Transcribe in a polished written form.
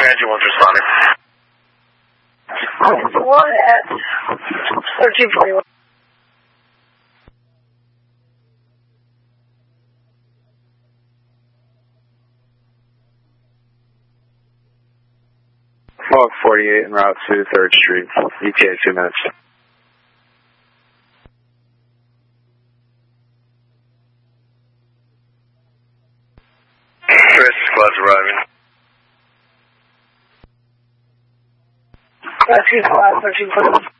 Angel 1 responding. 1 at 1341. Log 48 en route to 3rd Street, ETA 2 minutes. Chris, squad's arriving. Class 2, 1341.